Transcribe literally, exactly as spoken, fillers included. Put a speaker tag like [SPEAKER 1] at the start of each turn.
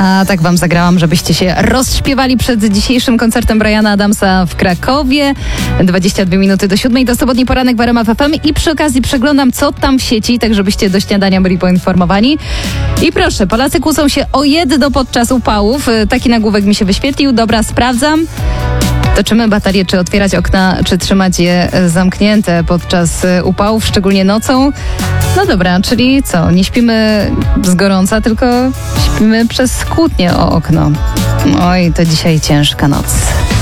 [SPEAKER 1] A tak wam zagrałam, żebyście się rozśpiewali przed dzisiejszym koncertem Briana Adamsa w Krakowie. dwadzieścia dwie minuty do siódmej, to sobotni poranek w R M F F M i przy okazji przeglądam, co tam w sieci, tak żebyście do śniadania byli poinformowani. I proszę, Polacy kłócą się o jedno podczas upałów. Taki nagłówek mi się wyświetlił. Dobra, sprawdzam. Toczymy batalię, czy otwierać okna, czy trzymać je zamknięte podczas upałów, szczególnie nocą. No dobra, czyli co? Nie śpimy z gorąca, tylko śpimy przez kłótnię o okno. Oj, to dzisiaj ciężka noc.